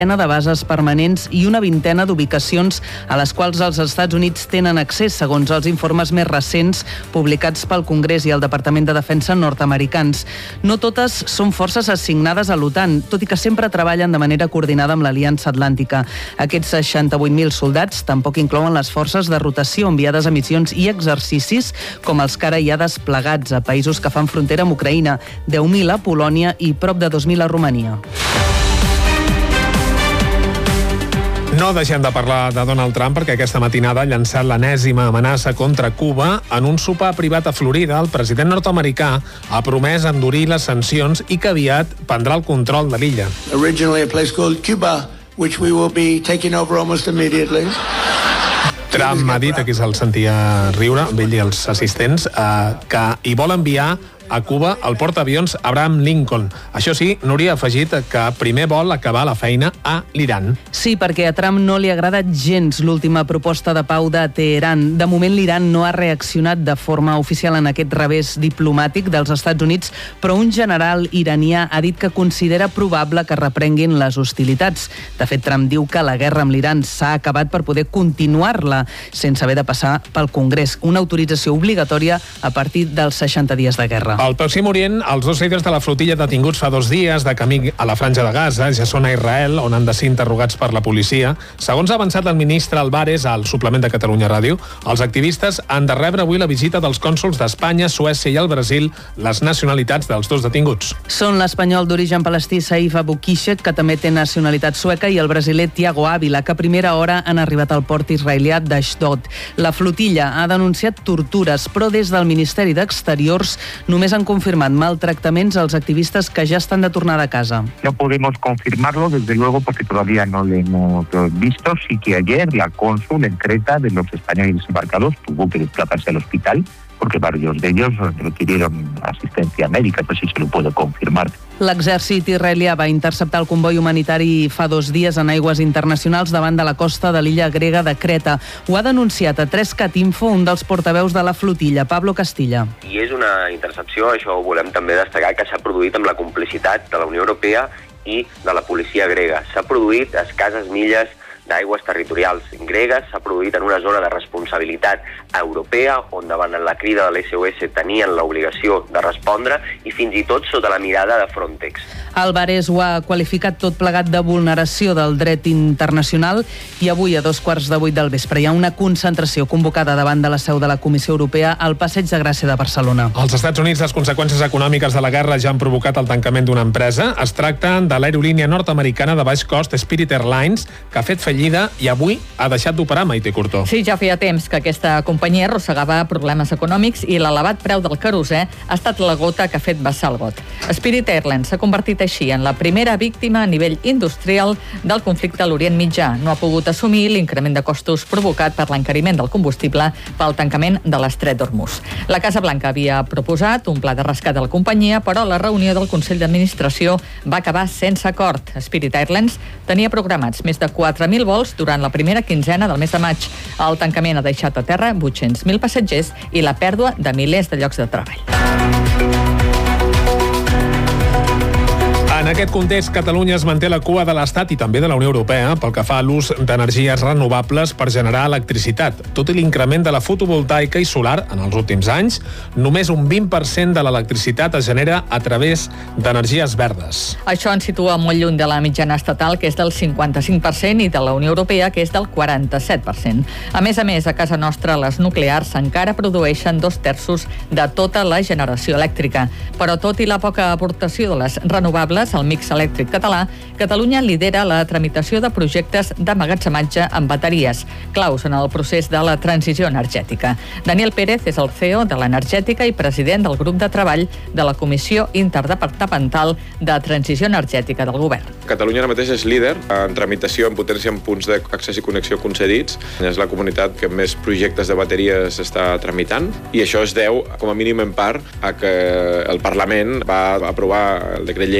de bases permanents i una vintena d'ubicacions a les quals els Estats Units tenen accés, segons els informes més recents publicats pel Congrés i el Departament de Defensa nord-americans. No totes són forces assignades a l'OTAN, tot i que sempre treballen de manera coordinada amb l'Aliança Atlàntica. Aquests 68.000 soldats tampoc inclouen les forces de rotació enviades a missions i exercicis com els que ara hi ha desplegats a països que fan frontera amb Ucraïna, 10.000 a Polònia i prop de 2.000 a Romania. No deixem de parlar de Donald Trump perquè aquesta matinada ha llançat l'enèsima amenaça contra Cuba. En un sopar privat a Florida, el president nord-americà ha promès endurir les sancions i que aviat prendrà el control de l'illa. Originally a place called Cuba, which we will be taking over almost immediately. Trump ha dit, aquí se'l sentia riure, amb ell i els assistents, que hi vol enviar a Cuba el portaavions Abraham Lincoln. Això sí, Núria ha afegit que primer vol acabar la feina a l'Iran. Sí, perquè a Trump no li ha agradat gens l'última proposta de pau de Teheran. De moment l'Iran no ha reaccionat de forma oficial en aquest revés diplomàtic dels Estats Units, però un general iranià ha dit que considera probable que reprenguin les hostilitats. De fet, Trump diu que la guerra amb l'Iran s'ha acabat per poder continuar-la sense haver de passar pel Congrés, una autorització obligatòria a partir dels 60 dies de guerra. Al Pròxim Orient, els dos líders de la flotilla detinguts fa 2 dies de camí a la Franja de Gaza ja són a Israel, on han de ser interrogats per la policia. Segons ha avançat el ministre Álvarez al suplement de Catalunya Ràdio, els activistes han de rebre avui la visita dels cònsols d'Espanya, Suècia i el Brasil, les nacionalitats dels dos detinguts. Són l'espanyol d'origen palestí Saif Abu Kishek, que també té nacionalitat sueca, i el brasiler Thiago Ávila, que a primera hora han arribat al port israelià d'Ashdod. La flotilla ha denunciat tortures, però des del Ministeri d'Exteriors només han confirmat maltractaments als activistes que ja estan de tornada a casa. No podemos confirmarlo, desde luego, porque todavía no lo hemos visto. Sí que ayer la cónsul en Creta de los españoles embarcados tuvo que desplazarse al hospital porque varios de ellos requirieron asistencia médica, pues sí se lo puedo confirmar. L'exèrcit israelià va interceptar el comboi humanitari fa 2 dies en aigües internacionals davant de la costa de l'illa grega de Creta. Ho ha denunciat a 3cat Info un dels portaveus de la flotilla, Pablo Castilla. I és una intercepció, això ho volem també destacar, que s'ha produït amb la complicitat de la Unió Europea i de la policia grega. S'ha produït a escasses milles d'aigües territorials gregues, s'ha produït en una zona de responsabilitat europea, on davant la crida de l'SOS tenien l'obligació de respondre, i fins i tot sota la mirada de Frontex. Álvarez ho ha qualificat tot plegat de vulneració del dret internacional, i avui a 2:15 del vespre hi ha una concentració convocada davant de la seu de la Comissió Europea al Passeig de Gràcia de Barcelona. Als Estats Units, les conseqüències econòmiques de la guerra ja han provocat el tancament d'una empresa. Es tracta de l'aerolínia nord-americana de baix cost Spirit Airlines, que ha fet fallida i avui ha deixat d'operar, Maite Curtó. Sí, ja feia temps que aquesta companyia arrossegava problemes econòmics i l'elevat preu del querosè ha estat la gota que ha fet vessar el got. Spirit Airlines s'ha convertit així en la primera víctima a nivell industrial del conflicte a l'Orient Mitjà. No ha pogut assumir l'increment de costos provocat per l'encariment del combustible pel tancament de l'estret d'Hormuz. La Casa Blanca havia proposat un pla de rescat de la companyia, però la reunió del Consell d'Administració va acabar sense acord. Spirit Airlines tenia programats més de 4.000 vols durant la primera quinzena del mes de maig. El tancament ha deixat a terra 800.000 passatgers i la pèrdua de milers de llocs de treball. En aquest context, Catalunya es manté a la cua de l'Estat i també de la Unió Europea pel que fa a l'ús d'energies renovables per generar electricitat. Tot i l'increment de la fotovoltaica i solar en els últims anys, només un 20% de l'electricitat es genera a través d'energies verdes. Això ens situa molt lluny de la mitjana estatal, que és del 55%, i de la Unió Europea, que és del 47%. A més, a casa nostra, les nuclears encara produeixen 2/3 de tota la generació elèctrica. Però tot i la poca aportació de les renovables al mix elèctric català, Catalunya lidera la tramitació de projectes d'emmagatzematge amb bateries, claus en el procés de la transició energètica. Daniel Pérez és el CEO de l'Energètica i president del grup de treball de la Comissió Interdepartamental de Transició Energètica del Govern. Catalunya ara mateix és líder en tramitació en potència en punts d'accés i connexió concedits. És la comunitat que més projectes de bateries està tramitant, i això es deu, com a mínim en part, a que el Parlament va aprovar el decret llei que era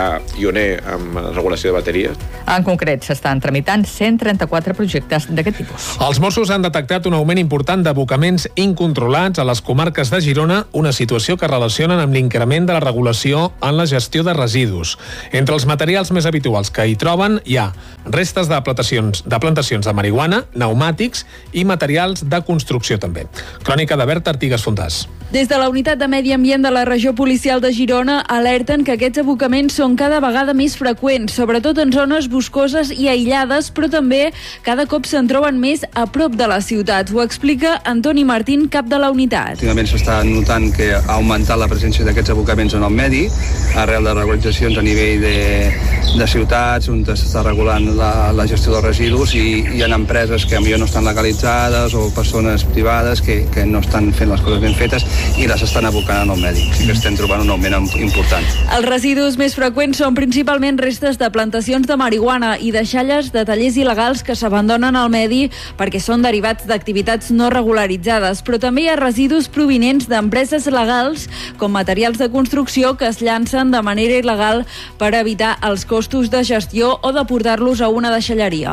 serà pioner en regulació de bateries. En concret, s'estan tramitant 134 projectes d'aquest tipus. Els Mossos han detectat un augment important d'abocaments incontrolats a les comarques de Girona, una situació que relacionen amb l'increment de la regulació en la gestió de residus. Entre els materials més habituals que hi troben hi ha restes de plantacions de marihuana, pneumàtics i materials de construcció també. Crònica de Berta Artigas Fontàs. Des de la Unitat de Medi Ambient de la Regió Policial de Girona alerten que aquests abocaments són cada vegada més freqüents, sobretot en zones boscoses i aïllades, però també cada cop se'n troben més a prop de les ciutats. Ho explica Antoni Martín, cap de la unitat. Últimament s'està notant que ha augmentat la presència d'aquests abocaments en el medi, arrel de regularitzacions a nivell de ciutats, on s'està regulant la gestió dels residus i hi ha empreses que potser no estan legalitzades o persones privades que no estan fent les coses ben fetes i les estan abocant en el medi. Sí que estem trobant un augment important. Els residus més freqüents són principalment restes de plantacions de marihuana i deixalles de tallers il·legals que s'abandonen al medi perquè són derivats d'activitats no regularitzades, però també hi ha residus provinents d'empreses legals com materials de construcció que es llancen de manera il·legal per evitar els costos de gestió o de portar-los a una deixalleria.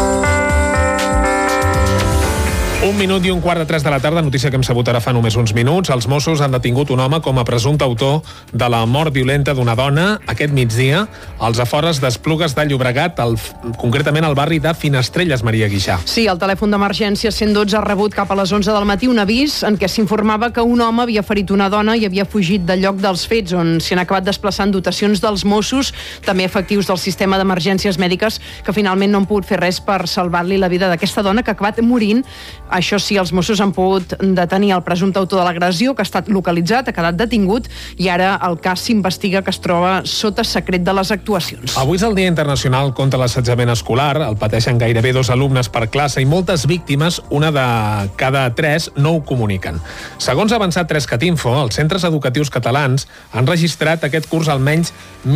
1 minut i 2:15 de la tarda, notícia que hem sabut ara fa només uns minuts. Els Mossos han detingut un home com a presumpte autor de la mort violenta d'una dona aquest migdia als afores d'Esplugues de Llobregat, concretament al barri de Finestrelles, Maria Guixà. Sí, el telèfon d'emergència 112 ha rebut cap a les 11 del matí un avís en què s'informava que un home havia ferit una dona i havia fugit del lloc dels fets, on s'hi han acabat desplaçant dotacions dels Mossos, també efectius del sistema d'emergències mèdiques, que finalment no han pogut fer res per salvar-li la vida d'aquesta dona que ha acabat morint. Això sí, els Mossos han pogut detenir el presumpte autor de l'agressió, que ha estat localitzat, ha quedat detingut, i ara el cas s'investiga, que es troba sota secret de les actuacions. Avui és el Dia Internacional contra l'Assetjament Escolar. El pateixen gairebé 2 alumnes per classe i moltes víctimes, una de cada 3, no ho comuniquen. Segons ha avançat Trescatinfo, els centres educatius catalans han registrat aquest curs almenys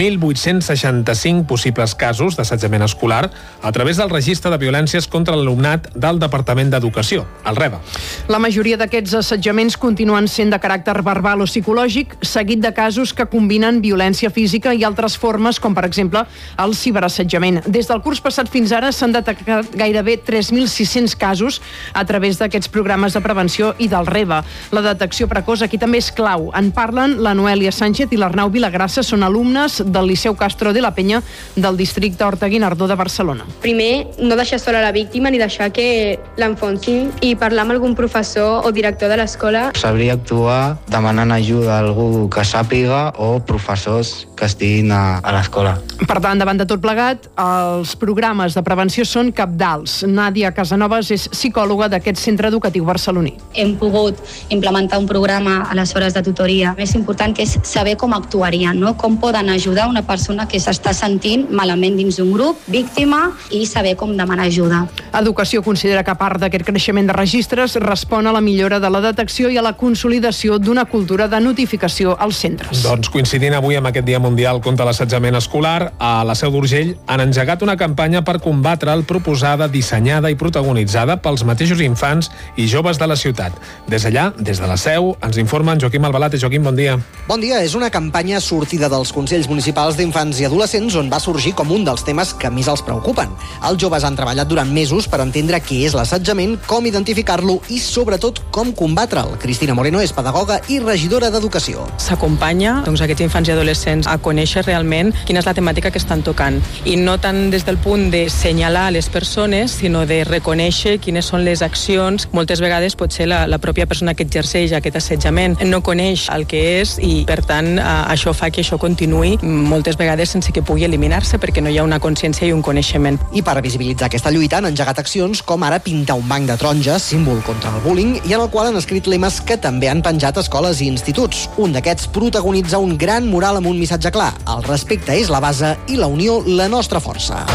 1.865 possibles casos d'assetjament escolar a través del registre de violències contra l'alumnat del Departament d'Educació, el REVA. La majoria d'aquests assetjaments continuen sent de caràcter verbal o psicològic, seguit de casos que combinen violència física i altres formes, com per exemple el ciberassetjament. Des del curs passat fins ara s'han detectat gairebé 3.600 casos a través d'aquests programes de prevenció i del REVA. La detecció precoç aquí també és clau. En parlen la Noèlia Sánchez i l'Arnau Vilagrassa, són alumnes del Liceu Castro de la Penya del districte Horta-Guinardó de Barcelona. Primer, no deixar sola la víctima ni deixar que l'enfonsin i parlar amb algun professor o director de l'escola. Sabria actuar demanant ajuda a algú que sàpiga o professors que estiguin a l'escola. Per tant, davant de tot plegat, els programes de prevenció són cabdals. Nàdia Casanovas és psicòloga d'aquest centre educatiu barceloní. Hem pogut implementar un programa a les hores de tutoria. Més important que és saber com actuarien, no? Com poden ajudar una persona que s'està sentint malament dins d'un grup, víctima, i saber com demanar ajuda. Educació considera que part d'aquest creixement de registres respon a la millora de la detecció i a la consolidació d'una cultura de notificació als centres. Doncs coincidint avui amb aquest Dia Mundial contra l'Assetjament Escolar, a la Seu d'Urgell han engegat una campanya per combatre'l, proposada, dissenyada i protagonitzada pels mateixos infants i joves de la ciutat. Des d'allà, des de la Seu, ens informa en Joaquim Albalate. Joaquim, bon dia. Bon dia. És una campanya sortida dels Consells Municipals d'Infants i Adolescents on va sorgir com un dels temes que més els preocupen. Els joves han treballat durant mesos per entendre què és l'assetjament, com identificar-lo i, sobretot, com combatre'l. Cristina Moreno és pedagoga i regidora d'Educació. S'acompanya aquests infants i adolescents a conèixer realment quina és la temàtica que estan tocant. I no tant des del punt de senyalar les persones, sinó de reconèixer quines són les accions. Moltes vegades potser la pròpia persona que exerceix aquest assetjament no coneix el que és i, per tant, això fa que això continuï moltes vegades sense que pugui eliminar-se perquè no hi ha una consciència i un coneixement. I per visibilitzar aquesta lluita han engegat accions com ara pintar un banc de taronja, símbol contra el bullying, i en el qual han escrit lemes que també han penjat a escoles i instituts. Un d'aquests protagonitza un gran mural amb un missatge clar: el respecte és la base i la unió la nostra força.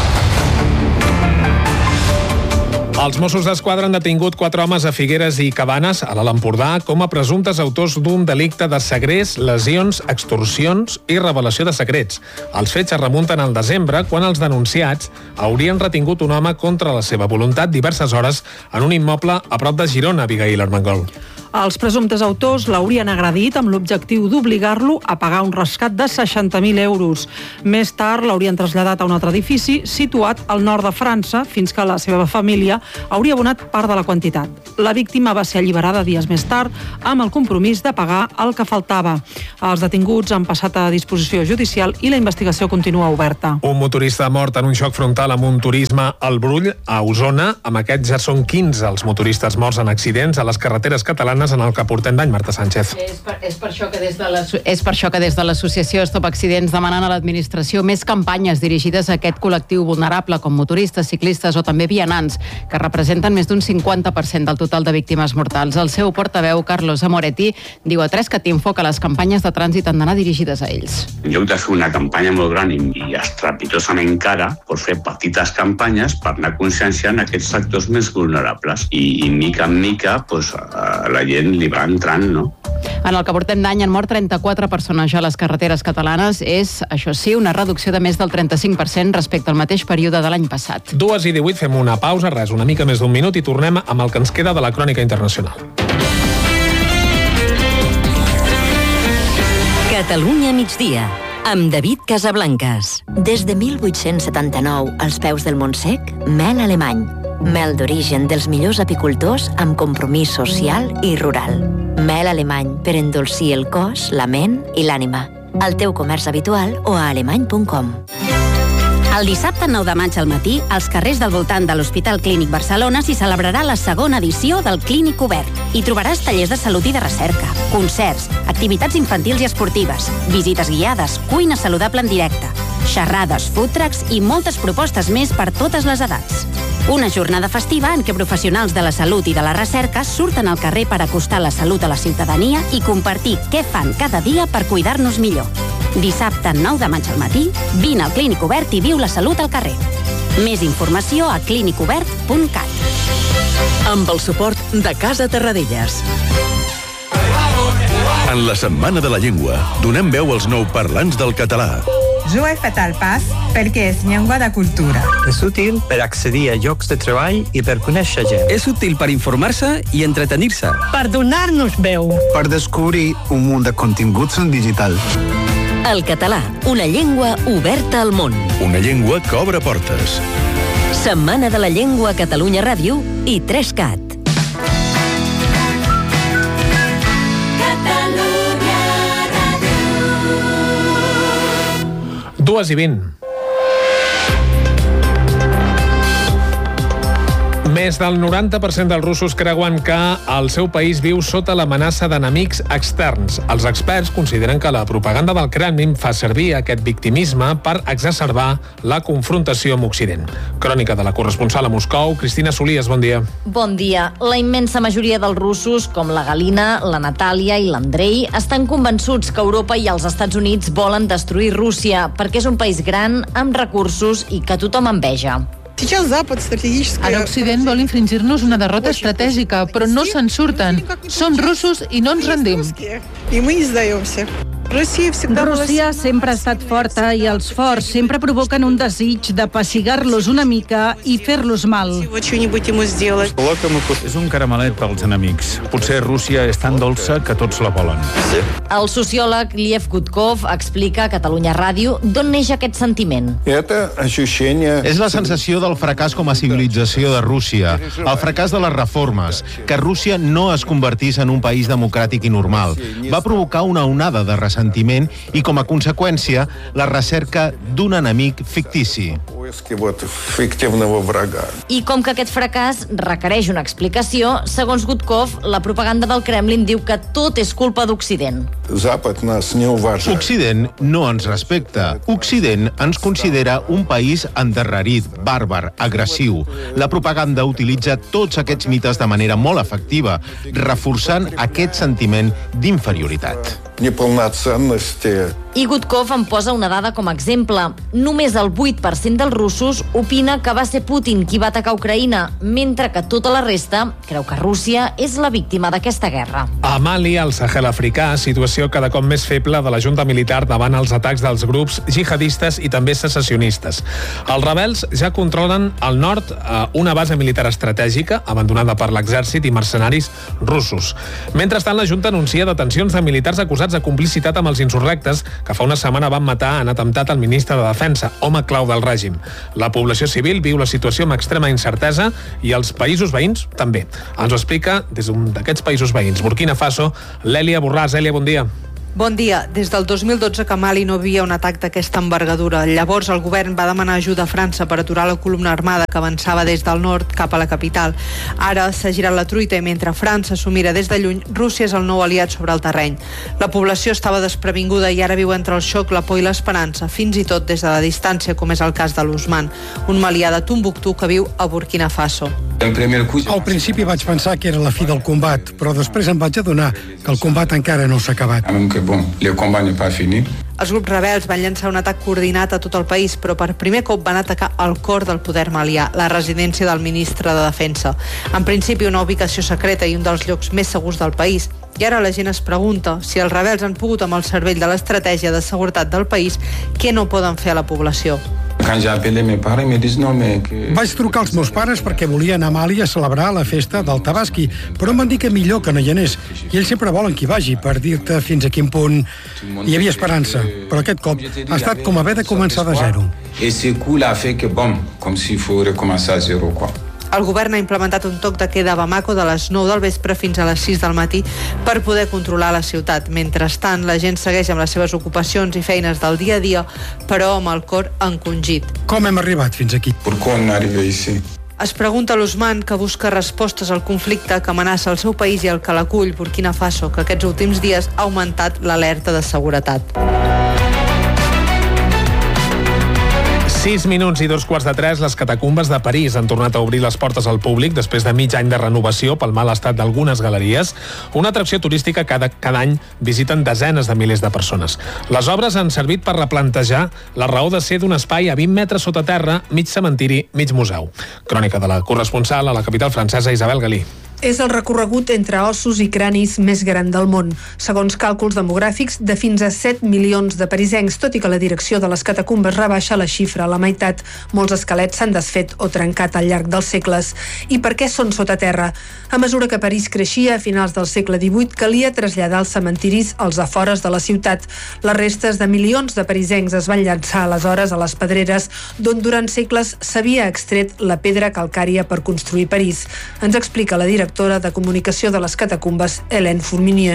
Els Mossos d'Esquadra han detingut 4 homes a Figueres i Cabanes, a l'Alt Empordà, com a presumptes autors d'un delicte de segrest, lesions, extorsions i revelació de secrets. Els fets es remunten al desembre, quan els denunciats haurien retingut un home contra la seva voluntat diverses hores en un immoble a prop de Girona, Abigail Armengol. Els presumptes autors l'haurien agredit amb l'objectiu d'obligar-lo a pagar un rescat de 60.000 euros. Més tard l'haurien traslladat a un altre edifici situat al nord de França fins que la seva família hauria abonat part de la quantitat. La víctima va ser alliberada dies més tard amb el compromís de pagar el que faltava. Els detinguts han passat a disposició judicial i la investigació continua oberta. Un motorista mort en un xoc frontal amb un turisme al Brull, a Osona. Amb aquests ja són 15 els motoristes morts en accidents a les carreteres catalanes en el que portem d'any, Marta Sánchez. És per això que des de l'associació Stop Accidents demanen a l'administració més campanyes dirigides a aquest col·lectiu vulnerable, com motoristes, ciclistes o també vianants, que representen més d'un 50% del total de víctimes mortals. El seu portaveu, Carlos Amoretti, diu a 3catinfo que les campanyes de trànsit han d'anar dirigides a ells. En lloc de fer una campanya molt gran i estrepitosament cara, pots fer petites campanyes per anar conscienciant aquests sectors més vulnerables. I mica en mica, la gent li va entrant, no? En el que portem d'any han mort 34 persones ja a les carreteres catalanes. És, això sí, una reducció de més del 35% respecte al mateix període de l'any passat. 2:18, fem una pausa, una mica més d'un minut i tornem amb el que ens queda de la crònica internacional. Catalunya migdia, amb David Casablancas. Des de 1879, als peus del Montsec, mel alemany. Mel d'origen dels millors apicultors amb compromís social i rural. Mel alemany per endolcir el cos, la ment i l'ànima. Al teu comerç habitual o a alemany.com. El dissabte 9 de maig al matí, als carrers del voltant de l'Hospital Clínic Barcelona s'hi celebrarà la segona edició del Clínic Obert. Hi trobaràs tallers de salut i de recerca, concerts, activitats infantils i esportives, visites guiades, cuina saludable en directe, xerrades, food trucks i moltes propostes més per totes les edats. Una jornada festiva en què professionals de la salut i de la recerca surten al carrer per acostar la salut a la ciutadania i compartir què fan cada dia per cuidar-nos millor. Dissabte 9 de maig al matí, vine al Clínic Obert i viu la salut al carrer. Més informació a clinicobert.cat. Amb el suport de Casa Terradellas. En la Setmana de la Llengua, donem veu als nouparlants del català. Jo he fet el pas perquè és llengua de cultura. És útil per accedir a llocs de treball i per conèixer gent. És útil per informar-se i entretenir-se. Per donar-nos veu. Per descobrir un munt de continguts en digital. El català, una llengua oberta al món. Una llengua que obre portes. Setmana de la Llengua a Catalunya Ràdio i 3CAT. 2:20. Més del 90% dels russos creuen que el seu país viu sota l'amenaça d'enemics externs. Els experts consideren que la propaganda del Kremlin fa servir aquest victimisme per exacerbar la confrontació amb Occident. Crònica de la corresponsal a Moscou, Cristina Solies, bon dia. Bon dia. La immensa majoria dels russos, com la Galina, la Natàlia i l'Andrei, estan convençuts que Europa i els Estats Units volen destruir Rússia perquè és un país gran, amb recursos i que tothom enveja. Ara Occident vol infringir-nos una derrota estratègica, però no se'n surten. Som russos i no ens rendim. Rússia sempre ha estat forta i els forts sempre provoquen un desig de pessigar-los una mica i fer-los mal. És un caramelet pels enemics. Potser Rússia és tan dolça que tots la volen. El sociòleg Liev Gutkov explica a Catalunya Ràdio d'on neix aquest sentiment. És la sensació del fracàs com a civilització de Rússia, el fracàs de les reformes, que Rússia no es convertís en un país democràtic i normal. Va provocar una onada de ressentiment i, com a conseqüència, la recerca d'un enemic fictici. I com que aquest fracàs requereix una explicació, segons Gutkov, la propaganda del Kremlin diu que tot és culpa d'Occident. Occident no ens respecta. Occident ens considera un país endarrerit, bàrbar, agressiu. La propaganda utilitza tots aquests mites de manera molt efectiva, reforçant aquest sentiment d'inferioritat. I Gutkov en posa una dada com a exemple. Només el 8% dels russos opina que va ser Putin qui va atacar Ucraïna, mentre que tota la resta creu que Rússia és la víctima d'aquesta guerra. A Mali, al Sahel africà, situació cada cop més feble de la junta militar davant els atacs dels grups jihadistes i també secessionistes. Els rebels ja controlen al nord una base militar estratègica abandonada per l'exèrcit i mercenaris russos. Mentrestant, la junta anuncia detencions de militars acusats de complicitat amb els insurrectes que fa una setmana van matar en atemptat al ministre de Defensa, home clau del règim. La població civil viu la situació amb extrema incertesa i els països veïns també. Ens ho explica des d'un d'aquests països veïns, Burkina Faso, l'Èlia Borràs. Èlia, bon dia. Bon dia. Des del 2012 que a Mali no havia un atac d'aquesta envergadura. Llavors el govern va demanar ajuda a França per aturar la columna armada que avançava des del nord cap a la capital. Ara s'ha girat la truita i mentre França s'ho mira des de lluny, Rússia és el nou aliat sobre el terreny. La població estava desprevinguda i ara viu entre el xoc, la por i l'esperança, fins i tot des de la distància, com és el cas de l'Ousmane, un malià de Tombouctou que viu a Burkina Faso. Al principi vaig pensar que era la fi del combat, però després em vaig adonar que el combat encara no s'ha acabat. Els grups rebels van llançar un atac coordinat a tot el país, però per primer cop van atacar el cor del poder malià, la residència del ministre de Defensa. En principi una ubicació secreta i un dels llocs més segurs del país. I ara la gent es pregunta si els rebels han pogut amb el cervell de l'estratègia de seguretat del país, què no poden fer a la població. Vaig trucar als meus pares perquè volia anar a Mali a celebrar la festa del Tabaski, però em van dir que millor que no hi anés. I ells sempre volen que hi vagi per dir-te fins a quin punt hi havia esperança. Però aquest cop ha estat com haver de començar de zero. El govern ha implementat un toc de queda a Bamako de les 9 del vespre fins a les 6 del matí per poder controlar la ciutat. Mentrestant, la gent segueix amb les seves ocupacions i feines del dia a dia, però amb el cor encongit. Com hem arribat fins aquí? Es pregunta l'Ousmane, que busca respostes al conflicte que amenaça el seu país i el que l'acull, Burkina Faso, que aquests últims dies ha augmentat l'alerta de seguretat. 6 minuts i 2:15, les catacumbes de París han tornat a obrir les portes al públic després de mig any de renovació pel mal estat d'algunes galeries. Una atracció turística que cada any visiten desenes de milers de persones. Les obres han servit per replantejar la raó de ser d'un espai a 20 metres sota terra, mig cementiri, mig museu. Crònica de la corresponsal a la capital francesa, Isabel Galí. És el recorregut entre ossos i cranis més gran del món. Segons càlculs demogràfics, de fins a 7 milions de parisencs, tot i que la direcció de les catacumbes rebaixa la xifra a la meitat. Molts esquelets s'han desfet o trencat al llarg dels segles. I per què són sota terra? A mesura que París creixia, a finals del segle XVIII, calia traslladar els cementiris als afores de la ciutat. Les restes de milions de parisencs es van llançar aleshores a les pedreres, d'on durant segles s'havia extret la pedra calcària per construir París. Ens explica la directora de comunicació de les catacumbes, Hélène Fourminier.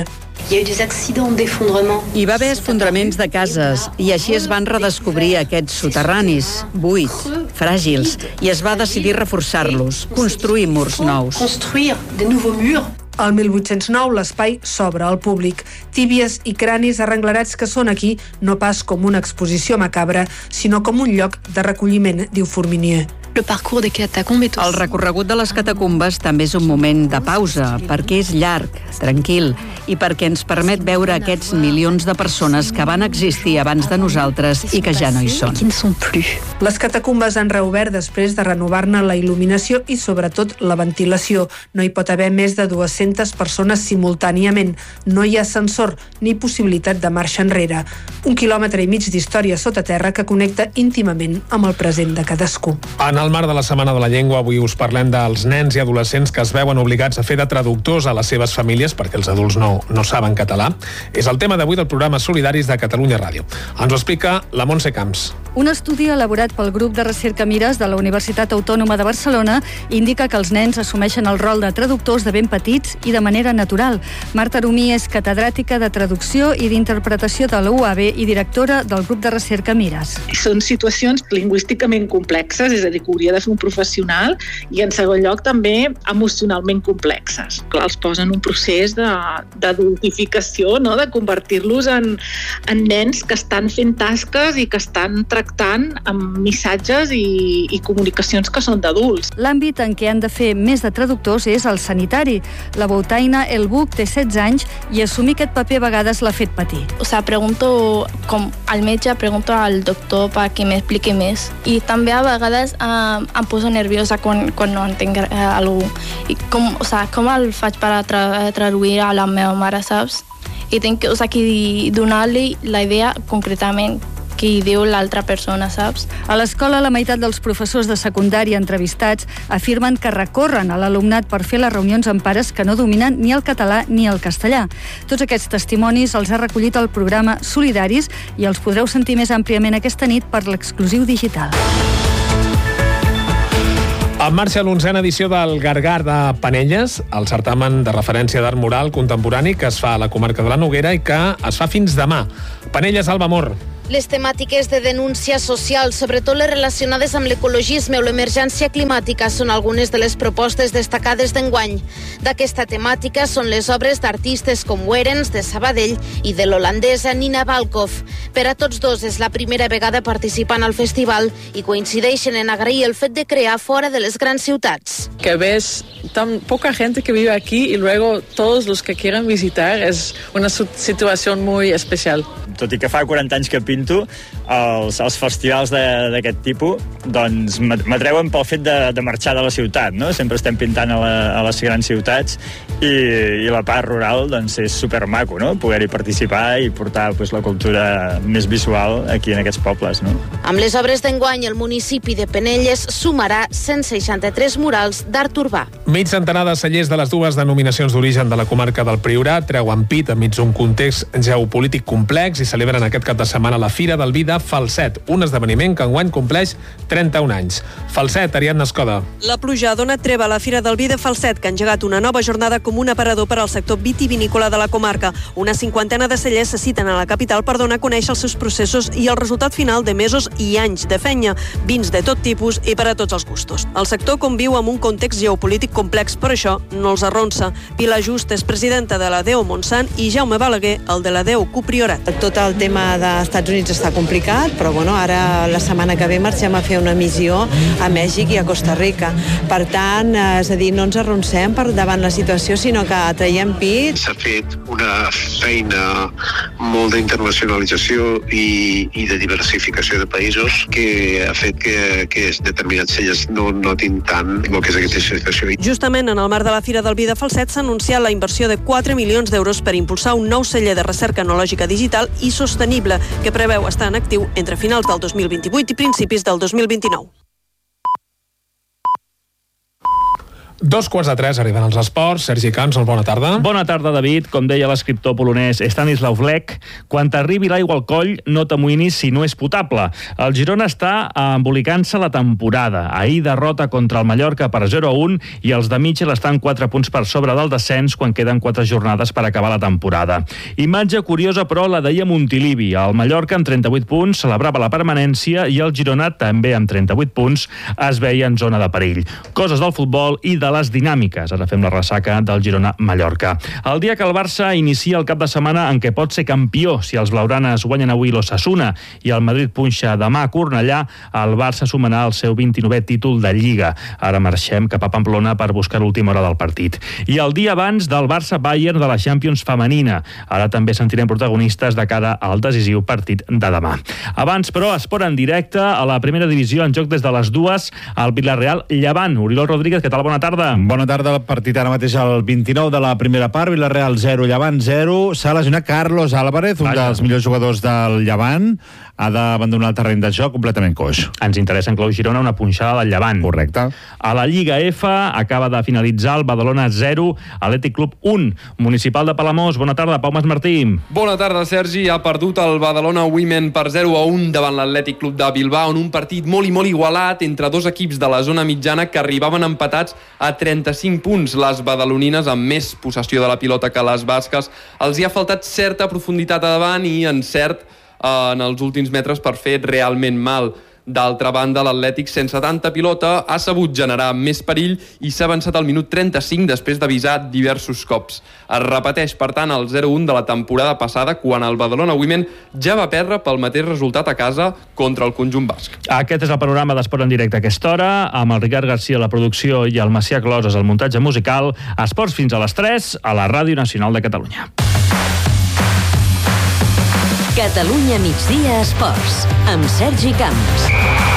Hi va haver esfondraments de cases i així es van redescobrir aquests soterranis, buits, fràgils, i es va decidir reforçar-los, construir murs nous. Al 1809 l'espai s'obre al públic. Tíbies i cranis arrenglerats que són aquí no pas com una exposició macabra, sinó com un lloc de recolliment, diu Fourminier. El recorregut de les catacumbes també és un moment de pausa, perquè és llarg, tranquil, i perquè ens permet veure aquests milions de persones que van existir abans de nosaltres i que ja no hi són. Les catacumbes han reobert després de renovar-ne la il·luminació i sobretot la ventilació. No hi pot haver més de 200 persones simultàniament. No hi ha ascensor ni possibilitat de marxa enrere. 1,5 quilòmetres d'història sota terra que connecta íntimament amb el present de cadascú. En el marc de la Setmana de la Llengua, avui us parlem dels nens i adolescents que es veuen obligats a fer de traductors a les seves famílies perquè els adults no saben català. És el tema d'avui del programa Solidaris de Catalunya Ràdio. Ens ho explica la Montse Camps. Un estudi elaborat pel grup de recerca Mires de la Universitat Autònoma de Barcelona indica que els nens assumeixen el rol de traductors de ben petits i de manera natural. Marta Arumí és catedràtica de traducció i d'interpretació de la UAB i directora del grup de recerca Mires. Són situacions lingüísticament complexes, és a dir, que hauria de fer un professional, i en segon lloc també emocionalment complexes. Clar, els posen un procés d'adultificació, no? De convertir-los en nens que estan fent tasques i que estan tractant amb missatges i comunicacions que són d'adults. L'àmbit en què han de fer més de traductors és el sanitari. La Boutaina El Buc té 16 anys i assumir aquest paper a vegades l'ha fet patir. O sea, pregunto al metge, pregunto al doctor perquè m'expliqui més. I també a vegades em poso nerviosa quan no entenc alguna cosa. Com el faig per traduir a la meva mare, saps? I tinc que donar-li la idea concretament que hi diu l'altra persona, saps? A l'escola, la meitat dels professors de secundària entrevistats afirmen que recorren a l'alumnat per fer les reunions amb pares que no dominen ni el català ni el castellà. Tots aquests testimonis els ha recollit el programa Solidaris i els podreu sentir més àmpliament aquesta nit per l'exclusiu digital. En marxa l'11a edició del Gargar de Penelles, el certamen de referència d'art mural contemporani que es fa a la comarca de la Noguera i que es fa fins demà. Penelles, Alba Mor. Les temàtiques de denúncia social, sobretot les relacionades amb l'ecologisme o l'emergència climàtica, són algunes de les propostes destacades d'enguany. D'aquesta temàtica són les obres d'artistes com Werens, de Sabadell, i de l'holandesa Nina Valkov. Per a tots dos és la primera vegada participant al festival i coincideixen en agrair el fet de crear fora de les grans ciutats. Que ves tan poca gente que vive aquí y luego todos los que quieran visitar, es una situación muy especial. Tot i que fa 40 anys que pinto, els festivals d'aquest tipus doncs m'atreuen pel fet de marxar de la ciutat, no? Sempre estem pintant a les grans ciutats i la part rural doncs és supermaco, no? Poder-hi participar i portar la cultura més visual aquí en aquests pobles, no? Amb les obres d'enguany, el municipi de Penelles sumarà 163 murals d'art urbà. Mig centenar de cellers de les dues denominacions d'origen de la comarca del Priorat treuen pit enmig d'un context geopolític complex i celebren aquest cap de setmana la Fira del Vi de Falset, un esdeveniment que enguany compleix 31 anys. Falset, Ariadna Escoda. La pluja dona treva a la Fira del Vi de Falset, que ha engegat una nova jornada com un aparador per al sector vitivinícola de la comarca. Una cinquantena de cellers se citen a la capital per donar a conèixer els seus processos i el resultat final de mesos i anys de feina, vins de tot tipus i per a tots els gustos. El sector conviu amb un context geopolític complex, però això no els arronsa. Pilar Just és presidenta de la DEO Montsant i Jaume Balaguer, el de la DEO Cupriorat. Tot el tema dels Estats Units està complicat, però ara la setmana que ve marxem a fer una missió a Mèxic i a Costa Rica. Per tant, és a dir, no ens arronsem per davant la situació, sinó que traiem pit. S'ha fet una feina molt d'internacionalització i de diversificació de països que ha fet que determinats cellers no notin tant el que és aquesta situació. Justament en el marc de la Fira del Vi de Falset s'ha anunciat la inversió de 4 milions d'euros per impulsar un nou celler de recerca enològica digital i sostenible que preveu estar en actiu entre finals del 2028 i principis del 2029. 2:45 arriben els esports. Sergi Camps, bona tarda. Bona tarda, David. Com deia l'escriptor polonès Stanislaw Lech, quan t'arribi l'aigua al coll, no t'amoïnis si no és potable. El Girona està embolicant-se la temporada. Ahir derrota contra el Mallorca per 0-1 i els de Mitchell estan 4 punts per sobre del descens quan queden 4 jornades per acabar la temporada. Imatge curiosa, però, la d'ahir a Montilivi. El Mallorca, amb 38 punts, celebrava la permanència i el Girona, també amb 38 punts, es veia en zona de perill. Coses del futbol i de les dinàmiques. Ara fem la ressaca del Girona-Mallorca. El dia que el Barça inicia el cap de setmana en què pot ser campió si els blaugranes guanyen avui l'Osasuna i el Madrid punxa demà a Cornellà, el Barça sumarà el seu 29è títol de Lliga. Ara marxem cap a Pamplona per buscar l'última hora del partit. I el dia abans del Barça-Bayern de la Champions femenina. Ara també sentirem protagonistes de cara al decisiu partit de demà. Abans, però, esport en directe a la primera divisió en joc des de les 2 al Villarreal-Llevant. Oriol Rodríguez, què tal? Bona tarda. Bona tarda, el partit ara mateix al 29 de la primera part, Villarreal 0, Llevant 0. S'ha lesionat Carlos Álvarez, un dels millors jugadors del Llevant. Ha d'abandonar el terreny de joc completament coix. Ens interessa en Clau Girona una punxada del Llevant. Correcte. A la Lliga F acaba de finalitzar el Badalona 0, Atlètic Club 1. Municipal de Palamós, bona tarda, Pau Masmartí. Bona tarda, Sergi. Ha perdut el Badalona Women per 0-1 davant l'Atlètic Club de Bilbao en un partit molt igualat entre dos equips de la zona mitjana que arribaven empatats a 35 punts. Les badalonines, amb més possessió de la pilota que les basques, els hi ha faltat certa profunditat a davant i encert en els últims metres per fer realment mal. D'altra banda, l'Atlètic, sense tanta pilota, ha sabut generar més perill i s'ha avançat al minut 35 després d'avisar diversos cops. Es repeteix, per tant, el 0-1 de la temporada passada, quan el Badalona Women ja va perdre pel mateix resultat a casa contra el conjunt basc. Aquest és el panorama d'Esport en directe a aquesta hora, amb el Ricard Garcia a la producció i el Macià Closes al muntatge musical. Esports fins a les 3 a la Ràdio Nacional de Catalunya. Catalunya migdia esports, amb Sergi Camps.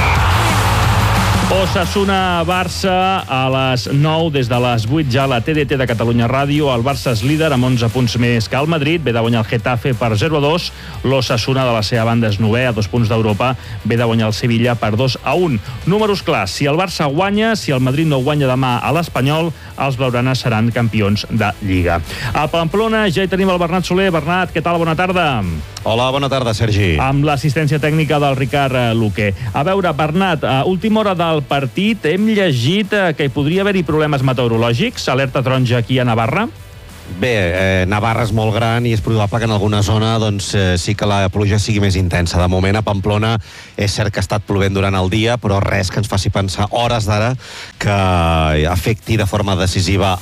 Osasuna-Barça a les 9, des de les 8 ja a la TDT de Catalunya Ràdio. El Barça és líder amb 11 punts més que el Madrid, ve de guanyar el Getafe per 0-2. L'Osasuna de la seva banda és 9è, a 2 punts d'Europa, ve de guanyar el Sevilla per 2-1. Números clars, si el Barça guanya, si el Madrid no guanya demà a l'Espanyol, els blaugranes seran campions de Lliga. A Pamplona ja hi tenim el Bernat Soler. Bernat, què tal? Bona tarda. Hola, bona tarda, Sergi. Amb l'assistència tècnica del Ricard Luque. A veure, Bernat, a última hora del partit hem llegit que hi podria haver-hi problemes meteorològics, alerta taronja aquí a Navarra. Bé, Navarra és molt gran i és probable que en alguna zona doncs, sí que la pluja sigui més intensa. De moment a Pamplona és cert que ha estat plovent durant el dia, però res que ens faci pensar hores d'ara que afecti de forma decisiva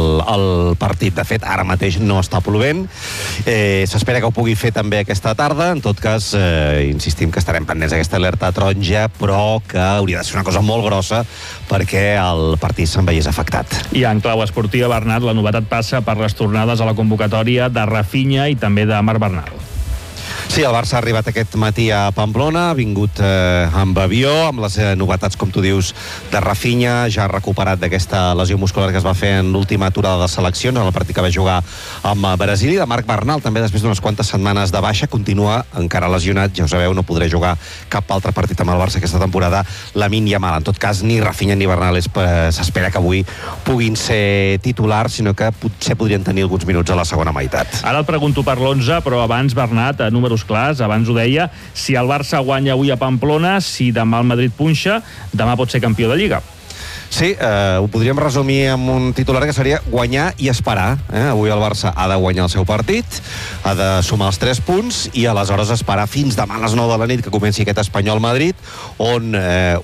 el partit. De fet, ara mateix no està plovent. S'espera que ho pugui fer també aquesta tarda. En tot cas, insistim que estarem pendents d'aquesta alerta taronja, però que hauria de ser una cosa molt grossa perquè el partit se'n veiés afectat. I en clau esportiva, Bernat, la novetat passa per les tornades a la convocatòria de Rafinha i també de Marc Bernal. Sí, el Barça ha arribat aquest matí a Pamplona, ha vingut amb avió, amb les novetats, com tu dius, de Rafinha, ja ha recuperat d'aquesta lesió muscular que es va fer en l'última aturada de seleccions, en el partit que va jugar amb Brasil, i de Marc Bernal, també després d'unes quantes setmanes de baixa, continua encara lesionat, ja ho sabeu, no podrà jugar cap altre partit amb el Barça aquesta temporada, Lamine Yamal. En tot cas, ni Rafinha ni Bernal s'espera que avui puguin ser titulars, sinó que potser podrien tenir alguns minuts a la segona meitat. Ara el pregunto per l'11, però abans, Bernat, números clars, abans ho deia, si el Barça guanya avui a Pamplona, si demà el Madrid punxa, demà pot ser campió de Lliga. Sí, ho podríem resumir amb un titular que seria guanyar i esperar. Avui el Barça ha de guanyar el seu partit, ha de sumar els 3 punts i aleshores esperar fins demà a les 9 de la nit que comenci aquest Espanyol-Madrid, on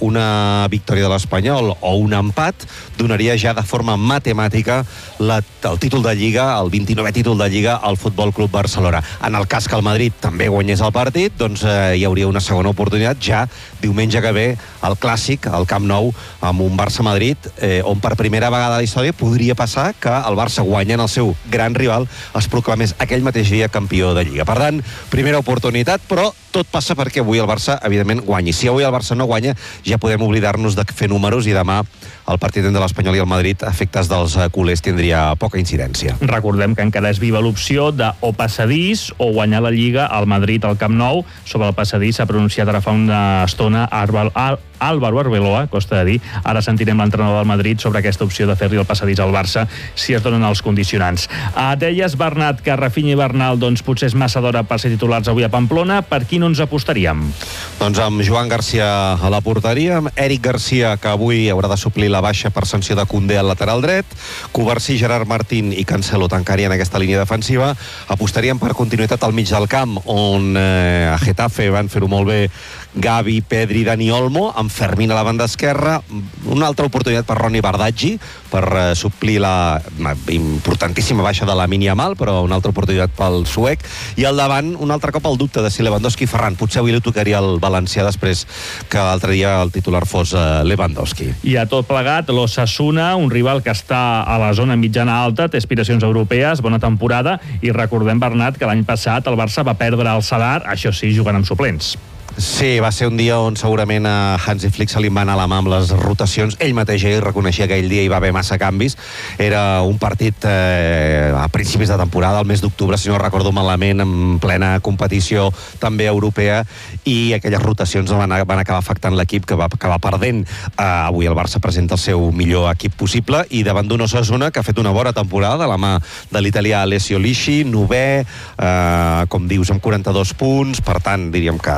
una victòria de l'Espanyol o un empat donaria ja de forma matemàtica el títol de Lliga, el 29è títol de Lliga al Futbol Club Barcelona. En el cas que el Madrid també guanyés el partit, doncs hi hauria una segona oportunitat ja diumenge que ve el Clàssic, al Camp Nou, amb un Barça-Madrid, on per primera vegada a la història podria passar que el Barça, guanyant el seu gran rival, es proclamés aquell mateix dia campió de Lliga. Per tant, primera oportunitat, però tot passa perquè avui el Barça, evidentment, guanyi. Si avui el Barça no guanya, ja podem oblidar-nos de fer números i demà el partit entre l'Espanyol i el Madrid, a efectes dels culers, tindria poca incidència. Recordem que encara és viva l'opció de o passadís o guanyar la Lliga al Madrid al Camp Nou. Sobre el passadís s'ha pronunciat ara fa una estona Álvaro Arbeloa, costa de dir. Ara sentirem l'entrenador del Madrid sobre aquesta opció de fer-li el passadís al Barça si es donen els condicionants. Deies, Bernat, que Rafinha i Bernal potser és massa d'hora per ser titulars avui a Pamplona. Per qui no ens apostaríem? Doncs amb Joan Garcia a la porteria, amb Eric Garcia, que avui haurà de suplir la baixa per sanció de Koundé al lateral dret, Covarsí, Gerard Martín i Cancelo tancarien aquesta línia defensiva. Apostaríem per continuïtat al mig del camp, on a Getafe van fer-ho molt bé Gavi, Pedri, Dani Olmo, amb Fermín a la banda esquerra. Una altra oportunitat per Ronny Bardghji per suplir la importantíssima baixa de Lamine Yamal, però una altra oportunitat pel suec, i al davant un altre cop el dubte de si Lewandowski i Ferran. Potser avui li tocaria el valencià després que l'altre dia el titular fos Lewandowski. I a tot plegat, l'Osasuna, un rival que està a la zona mitjana alta, té aspiracions europees, bona temporada, i recordem, Bernat, que l'any passat el Barça va perdre el Sadar, això sí, jugant amb suplents. Sí, va ser un dia on segurament a Hansi Flick se li va anar la mà amb les rotacions. Ell mateix reconeixia que aquell dia hi va haver massa canvis. Era un partit a principis de temporada, al mes d'octubre, si no recordo malament, en plena competició també europea, i aquelles rotacions van acabar afectant l'equip, que va acabar perdent. Avui el Barça presenta el seu millor equip possible, i davant d'un Osasuna que ha fet una bona temporada, de la mà de l'italià Alessio Lisci, 9è, com dius, amb 42 punts, per tant, diríem que se'l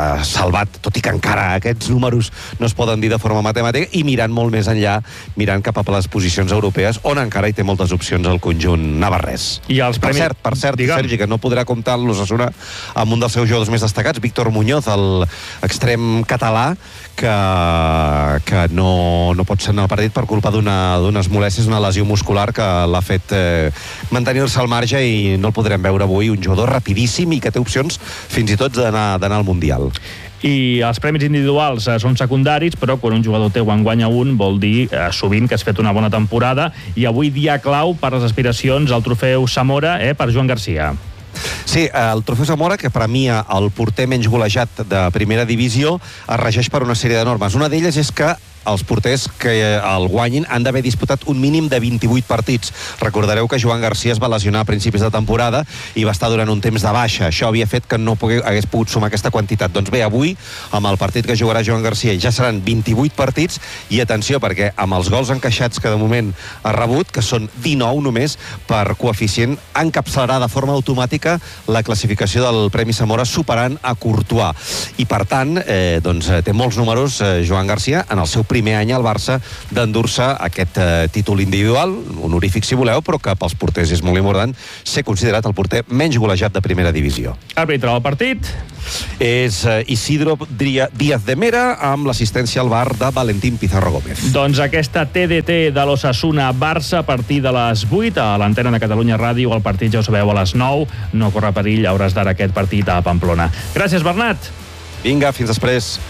salvat, tot i que encara aquests números no es poden dir de forma matemàtica, i mirant molt més enllà, mirant cap a les posicions europees, on encara hi té moltes opcions el conjunt navarrès. I els premis... Per cert, Sergi, que no podrà comptar l'Osasuna amb un dels seus jugadors més destacats, Víctor Muñoz, l'extrem català, que no pot ser en el partit per culpa d'unes molèsties, una lesió muscular que l'ha fet mantenir-se al marge, i no el podrem veure avui. Un jugador rapidíssim i que té opcions fins i tot d'anar al Mundial. I els premis individuals són secundaris, però quan un jugador té o en guanya un, vol dir sovint que has fet una bona temporada, i avui dia clau per les aspiracions al trofeu Zamora per Joan Garcia. Sí, el trofeu Zamora, que premia el porter menys golejat de primera divisió, es regeix per una sèrie de normes. Una d'elles és que els porters que el guanyin han d'haver disputat un mínim de 28 partits. Recordareu que Joan Garcia es va lesionar a principis de temporada i va estar durant un temps de baixa. Això havia fet que no hagués pogut sumar aquesta quantitat. Doncs bé, avui, amb el partit que jugarà Joan Garcia, ja seran 28 partits, i atenció, perquè amb els gols encaixats que de moment ha rebut, que són 19 només, per coeficient, encapçalarà de forma automàtica la classificació del Premi Zamora, superant a Courtois. I per tant, té molts números Joan Garcia en el seu primer any al Barça d'endur-se aquest títol individual, honorífic si voleu, però que pels porters és molt important ser considerat el porter menys golejat de primera divisió. Àrbitre del partit és Isidro Díaz de Mera, amb l'assistència al bar de Valentín Pizarro Gómez. Doncs aquesta TDT de l'Osasuna-Barça a partir de les 8 a l'antena de Catalunya Ràdio. El partit ja ho sabeu, a les 9. No corre perill a hores d'ara aquest partit a Pamplona. Gràcies, Bernat. Vinga, fins després.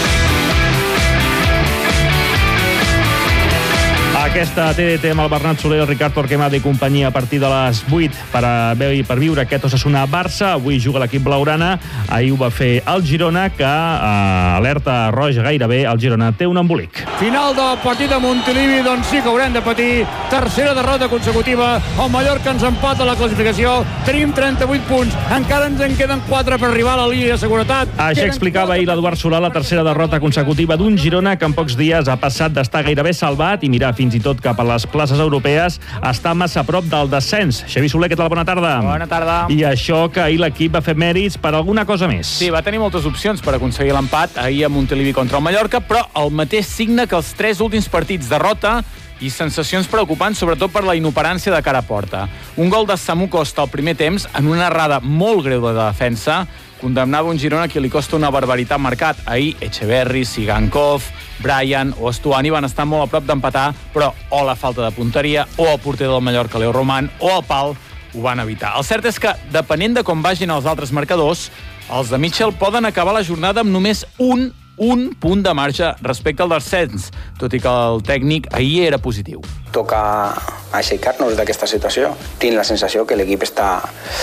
Aquesta TDT amb el Bernat Soler, el Ricard Torquemada i companyia a partir de les 8 per viure aquest Osasuna-Barça. Avui juga l'equip blaugrana. Ahir ho va fer el Girona, que alerta roja gairebé. El Girona té un embolic. Final del partit de Montilivi, doncs sí que haurem de patir. Tercera derrota consecutiva. El Mallorca ens empata la classificació. Tenim 38 punts. Encara ens en queden 4 per arribar a la línia de seguretat. Això explicava ahir l'Eduard Solà, la tercera derrota consecutiva d'un Girona que en pocs dies ha passat d'estar gairebé salvat i mirar fins i tot cap a les places europees, està massa a prop del descens. Xavi Soler, què tal? Bona tarda. Bona tarda. I això que ahir l'equip va fer mèrits per alguna cosa més. Sí, va tenir moltes opcions per aconseguir l'empat ahir a Montilivi contra el Mallorca, però el mateix signe que els 3 últims partits, derrota i sensacions preocupants, sobretot per la inoperància de cara a porta. Un gol de Samu Costa al primer temps, en una errada molt greu de defensa, condemnava un Girona que li costa una barbaritat marcat. Ahir Echeverri, Sigankov, Brian o Estuani van estar molt a prop d'empatar, però o la falta de punteria, o el porter del Mallorca, Leo Roman, o el pal ho van evitar. El cert és que, depenent de com vagin els altres marcadors, els de Mitchell poden acabar la jornada amb només un punt de marge respecte al descens, tot i que el tècnic ahir era positiu. Toca aixecar-nos d'aquesta situació. Tinc la sensació que l'equip està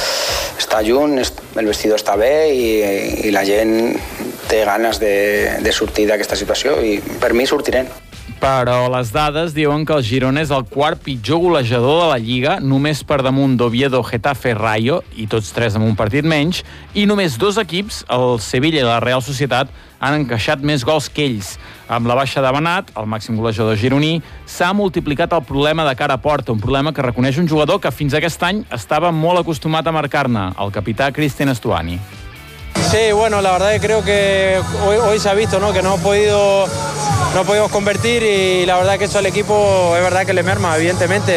junt, el vestidor està bé i la gent té ganes de sortir d'aquesta situació i per mi sortirem. Però les dades diuen que el Girona és el quart pitjor golejador de la Lliga, només per damunt d'Oviedo, Getafe, Rayo, i tots 3 amb un partit menys, i només 2 equips, el Sevilla i la Real Societat, han encaixat més gols que ells. Amb la baixa de Benat, el màxim golejador gironí, s'ha multiplicat el problema de cara a porta, un problema que reconeix un jugador que fins aquest any estava molt acostumat a marcar-ne, el capità Cristian Estuani. Sí, bueno, la verdad que creo que hoy se ha visto, ¿no? Que no podemos convertir y la verdad que eso al equipo es verdad que le merma, evidentemente.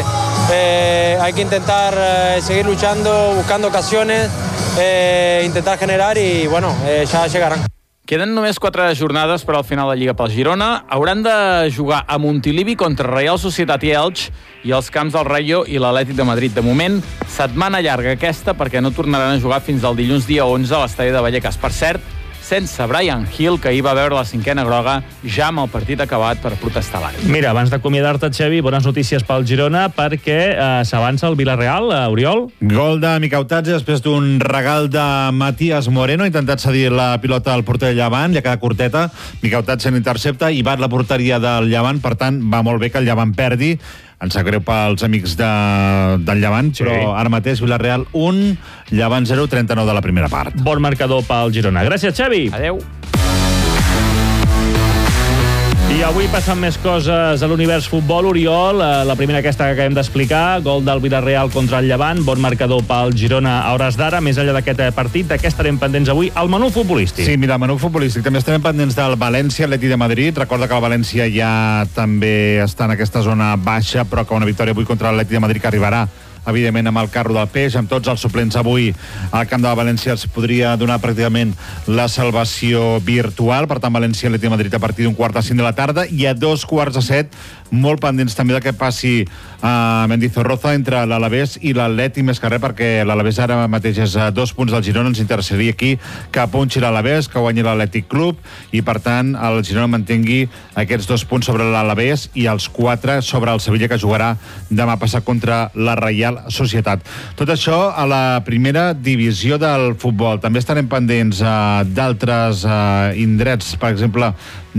Hay que intentar seguir luchando, buscando ocasiones, intentar generar y bueno, ya llegarán. Queden només 4 jornades per al final de Lliga pel Girona. Hauran de jugar a Montilivi contra Real Societat i Elx i els camps del Rayo i l'Atlètic de Madrid. De moment, setmana llarga aquesta perquè no tornaran a jugar fins al dilluns dia 11 a l'estadi de Vallecas. Per cert, sense Brian Hill, que ahir va veure la cinquena groga ja amb el partit acabat per protestar l'àrbitre. Mira, abans d'acomiadar-te, Xavi, bones notícies pel Girona perquè s'avança el Villarreal, Oriol. Gol de Micautadze després d'un regal de Matías Moreno. Ha intentat cedir la pilota al porter del Llevant, li ha quedat curteta. Micautadze n'intercepta i bat la porteria del Llevant, per tant, va molt bé que el Llevant perdi. Ens sap greu pels amics del Llevant, sí. Però ara mateix Villarreal 1, Llevant 0, 39 de la primera part. Bon marcador pel Girona. Gràcies, Xavi. Adeu. I avui passen més coses a l'univers futbol, Oriol. La primera aquesta que acabem d'explicar, gol del Villarreal contra el Llevant, bon marcador pel Girona a hores d'ara. Més enllà d'aquest partit, de què estarem pendents avui? El menú futbolístic. Sí, mira, el menú futbolístic. També estarem pendents del València, Atlètic de Madrid. Recorda que el València ja també està en aquesta zona baixa, però que una victòria avui contra l'Atlètic de Madrid que arribarà evidentment amb el carro del peix, amb tots els suplents avui al camp de la València els podria donar pràcticament la salvació virtual. Per tant, València, Atlètic de Madrid a partir d'un 4:05 de la tarda i a 6:45, molt pendents també del que passi a Mendizorroza entre l'Alavés i l'Atlètic, més que res perquè l'Alavés ara mateix és a 2 punts del Girona. Ens interessaria aquí que punxi l'Alavés, que guanyi l'Atlètic Club i per tant el Girona mantengui aquests 2 punts sobre l'Alavés i els 4 sobre el Sevilla, que jugarà demà passat contra la Reial Societat. Tot això a la primera divisió del futbol. També estarem pendents d'altres indrets, per exemple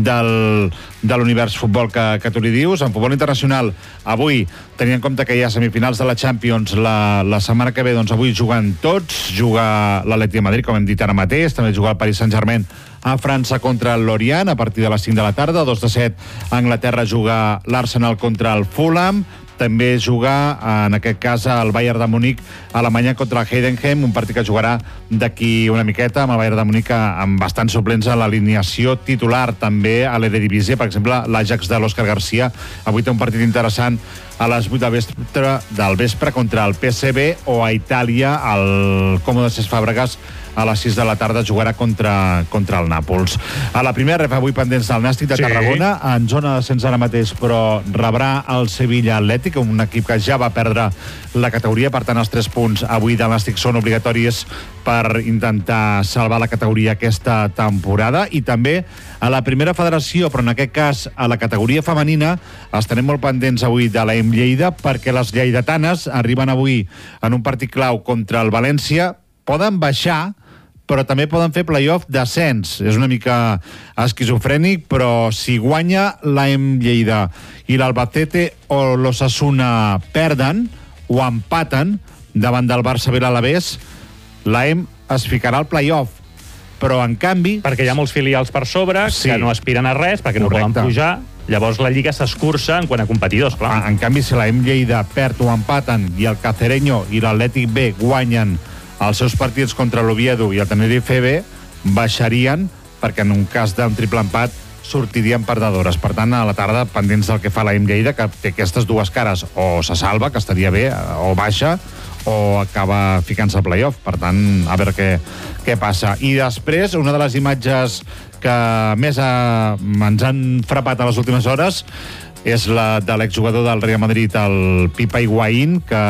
de l'univers futbol que tu li dius. En futbol internacional, avui, tenint en compte que hi ha semifinals de la Champions la setmana que ve, doncs avui juguen tots. Juga l'Atlètic de Madrid, com hem dit ara mateix, també juga el Paris Saint-Germain a França contra el Lorient a partir de les 5 de la tarda. 2:07 a Anglaterra juga l'Arsenal contra el Fulham. També juga, en aquest cas, el Bayern de Múnich a Alemanya contra el Heidenheim, un partit que jugarà d'aquí una miqueta, amb el Bayern de Múnich amb bastants suplents a l'alineació titular. També a l'Eredivisie, per exemple, l'Ajax de l'Òscar Garcia avui té un partit interessant a les 8 del vespre contra el PSV, o a Itàlia el Como de Cesc Fàbregas a les 6 de la tarda jugarà contra el Nàpols. A la primera ref avui pendents del Nàstic de Tarragona, en zona de descens ara mateix, però rebrà el Sevilla Atlètic, un equip que ja va perdre la categoria, per tant els 3 punts avui del Nàstic són obligatoris per intentar salvar la categoria aquesta temporada. I també a la primera federació, però en aquest cas a la categoria femenina, estarem molt pendents avui de la Lleida, perquè les lleidatanes arriben avui en un partit clau contra el València. Poden baixar, però també poden fer play-off d'ascens. És una mica esquizofrènic, però si guanya l'AEM Lleida i l'Albacete o l'Osasuna perden o empaten davant del Barça i l'Alavés, l'AEM es ficarà al play-off. Però, en canvi... Perquè hi ha molts filials per sobre que no aspiren a res, perquè no poden pujar. Llavors la Lliga s'escurça en quant a competidors, clar. En canvi, si l'AEM Lleida perd o empaten i el Cacereño i l'Atlètic B guanyen els seus partits contra l'Oviedo i el Tenerife B, baixarien, perquè en un cas d'un triple empat sortirien perdedores. Per tant, a la tarda, pendents del que fa l'AEM Lleida, que té aquestes dues cares, o se salva, que estaria bé, o baixa, o acaba ficant-se al play-off. Per tant, a veure què passa. I després, una de les imatges que més ens han frapat a les últimes hores és la de l'exjugador del Real Madrid, el Pipa Higuaín, que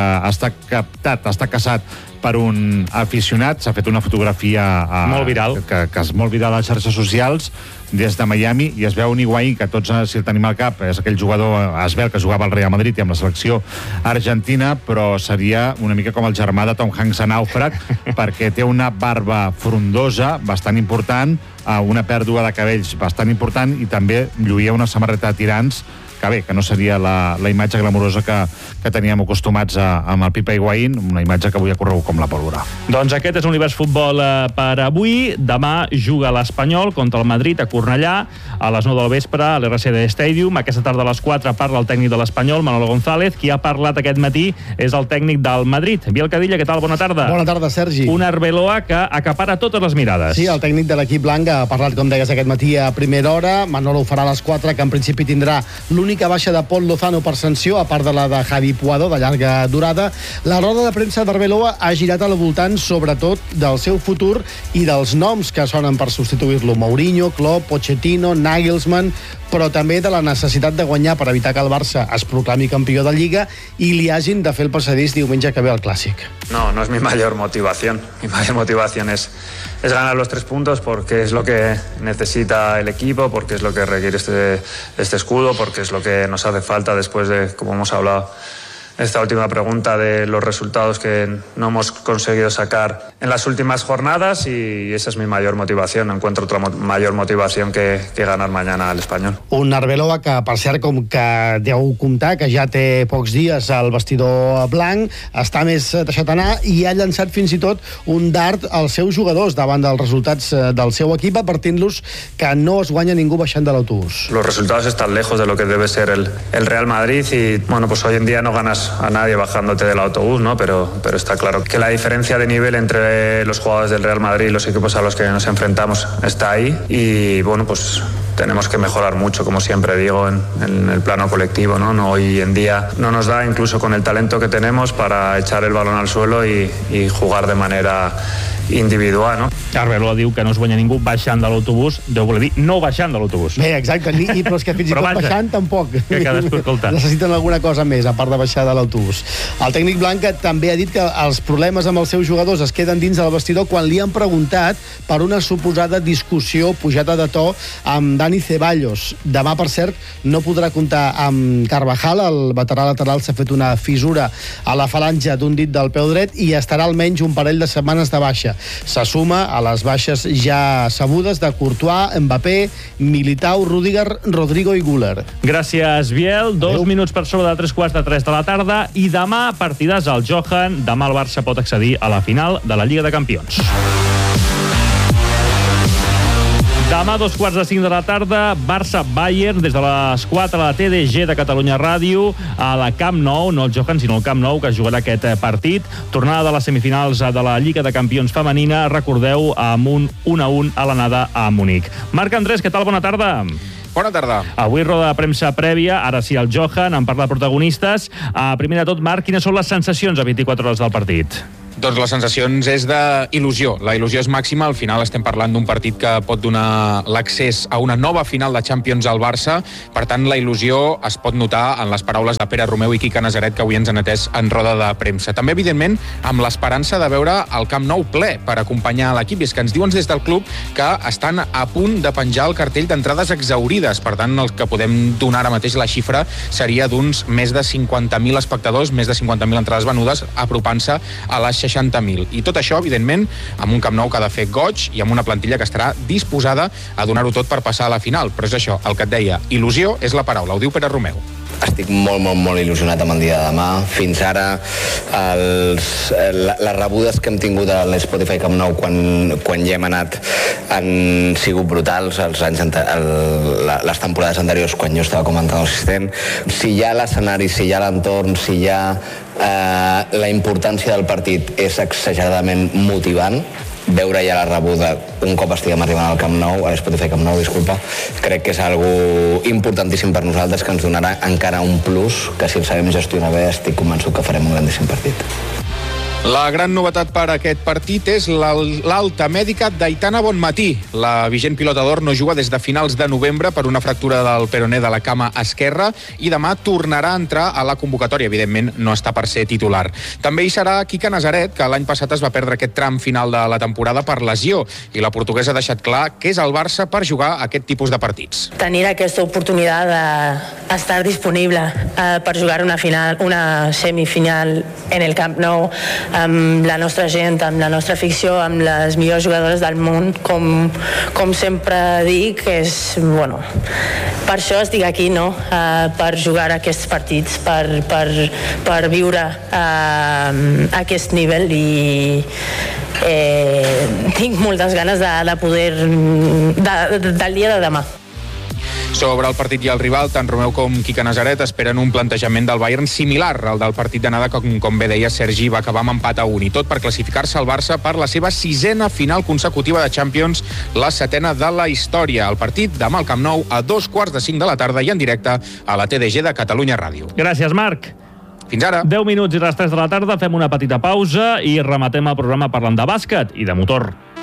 està casat per un aficionat. S'ha fet una fotografia molt viral, que és molt viral a les xarxes socials des de Miami, i es veu un Higuaín que tots, si el tenim al cap, és aquell jugador esvelt que jugava al Real Madrid i amb la selecció argentina, però seria una mica com el germà de Tom Hanks a Nàufrag, perquè té una barba frondosa bastant important, una pèrdua de cabells bastant important, i també lluïa una samarreta de tirants que bé, que no seria la imatge glamurosa que teníem acostumats amb el Pipa Higuaín, una imatge que avui ha corregut com la pólvora. Doncs aquest és l'univers futbol per avui. Demà juga l'Espanyol contra el Madrid a Cornellà a les 9 del vespre a l'RCD Stadium. Aquesta tarda a les 4 parla el tècnic de l'Espanyol, Manolo González. Qui ha parlat aquest matí és el tècnic del Madrid, Biel Cadilla. Què tal? Bona tarda. Bona tarda, Sergi. Un Arbeloa que acapara totes les mirades. Sí, el tècnic de l'equip blanc ha parlat, com deies, aquest matí a primera hora. Manolo ho farà a les 4, que en principi tindrà l'única baixa de Pol Lozano per sanció, a part de la de Javi Puado, de llarga durada. La roda de premsa d'Arbeloa ha girat al voltant, sobretot, del seu futur i dels noms que sonen per substituir-lo: Mourinho, Klopp, Pochettino, Nagelsmann, però també de la necessitat de guanyar per evitar que el Barça es proclami campió de Lliga i li hagin de fer el passadís diumenge que ve al Clàssic. No es mi mayor motivación. Mi mayor motivación es ganar los 3 puntos, porque es lo que necesita el equipo, porque es lo que requiere este escudo, porque es lo que nos hace falta después de, como hemos hablado, esta última pregunta de los resultados que no hemos conseguido sacar en las últimas jornadas y esa es mi mayor motivación. No encuentro otra mayor motivación que ganar mañana al Espanyol. Un Arbeloa que, per cert, com que deu comptar que ja té pocs dies al vestidor blanc, està més deixat anar i ha llançat fins i tot un dart als seus jugadors davant dels resultats del seu equip, advertint-los que no es guanya ningú baixant de l'autobús. Los resultados están lejos de lo que debe ser el Real Madrid y bueno, pues hoy en día no ganas a nadie bajándote del autobús, ¿no? Pero está claro que la diferencia de nivel entre los jugadores del Real Madrid y los equipos a los que nos enfrentamos está ahí y bueno, pues tenemos que mejorar mucho, como siempre digo, en el plano colectivo, ¿no? Hoy en día no nos da, incluso con el talento que tenemos, para echar el balón al suelo y jugar de manera individual, no? Arbeloa diu que no es guanya ningú baixant de l'autobús, deu voler dir no baixant de l'autobús. Bé, exacte, però és que fins i tot baixant tampoc. Que cadascú, escolta. Necessiten alguna cosa més, a part de baixar de l'autobús. El tècnic blanc també ha dit que els problemes amb els seus jugadors es queden dins del vestidor quan li han preguntat per una suposada discussió pujada de to amb Dani Ceballos. Demà, per cert, no podrà comptar amb Carvajal, el veterà lateral s'ha fet una fissura a la falange d'un dit del peu dret i estarà almenys un parell de setmanes de baixa. Se suma a les baixes ja sabudes de Courtois, Mbappé, Militao, Rüdiger, Rodrigo i Güler. Gràcies, Biel. 2 minuts per sobre de 3:45 de la tarda i demà partidàs al Johan. Demà el Barça pot accedir a la final de la Lliga de Campions. Demà, 4:45 de la tarda, Barça-Bayern, des de les 4 a la TDG de Catalunya Ràdio, a la Camp Nou, no el Johan, sinó el Camp Nou, que jugarà aquest partit. Tornada de les semifinals de la Lliga de Campions femenina, recordeu, amb un 1-1 a l'anada a Munic. Marc Andrés, què tal? Bona tarda. Bona tarda. Avui roda de premsa prèvia, ara sí el Johan, en parla de protagonistes. Primer de tot, Marc, quines són les sensacions a 24 hores del partit? Doncs les sensacions és d'il·lusió. La il·lusió és màxima. Al final estem parlant d'un partit que pot donar l'accés a una nova final de Champions al Barça. Per tant, la il·lusió es pot notar en les paraules de Pere Romeu i Quique Nazaret, que avui ens han atès en roda de premsa. També, evidentment, amb l'esperança de veure el Camp Nou ple per acompanyar l'equip. I és que ens diuen des del club que estan a punt de penjar el cartell d'entrades exaurides. Per tant, el que podem donar ara mateix la xifra seria d'uns més de 50.000 espectadors, més de 50.000 entrades venudes, apropant-se a les 60.000. I tot això, evidentment, amb un Camp Nou que ha de fer goig i amb una plantilla que estarà disposada a donar-ho tot per passar a la final. Però és això, el que et deia, il·lusió és la paraula, ho diu Pere Romeu. Estic molt il·lusionat amb el dia de demà. Fins ara les rebudes que hem tingut a l'Spotify Camp Nou quan hi hem anat han sigut brutals les temporades anteriors quan jo estava com a entrenador assistent. Si hi ha l'escenari, si hi ha l'entorn, si hi ha la importància del partit és exageradament motivant. Veure ja la rebuda un cop estiguem arribant al Camp Nou, a l'Spotify Camp Nou, disculpa, crec que és algo importantíssim per nosaltres, que ens donarà encara un plus, que si el sabem gestionar bé estic convençut que farem un grandíssim partit. La gran novetat per aquest partit és l'alta mèdica d'Aitana Bonmatí. La vigent pilota d'or no juga des de finals de novembre per una fractura del peroné de la cama esquerra i demà tornarà a entrar a la convocatòria. Evidentment, no està per ser titular. També hi serà Quique Nazaret, que l'any passat es va perdre aquest tram final de la temporada per lesió, i la portuguesa ha deixat clar que és el Barça per jugar aquest tipus de partits. Tenir aquesta oportunitat d'estar disponible per jugar una semifinal en el Camp Nou, amb la nostra gent, amb la nostra afició, amb les millors jugadores del món, com sempre dic, per això estic aquí, no? Per jugar aquests partits, per viure aquest nivell, i tinc moltes ganes de poder del dia de demà. Sobre el partit i el rival, tant Romeu com Quique Nazaret esperen un plantejament del Bayern similar al del partit d'anada, que, com bé deia Sergi, va acabar amb empat a 1, i tot per classificar-se al Barça per la seva 6a final consecutiva de Champions, la 7a de la història. El partit demà al Camp Nou a 2:45 de la tarda i en directe a la TDG de Catalunya Ràdio. Gràcies, Marc. Fins ara. 10 minuts i les 3 de la tarda, fem una petita pausa i rematem el programa parlant de bàsquet i de motor.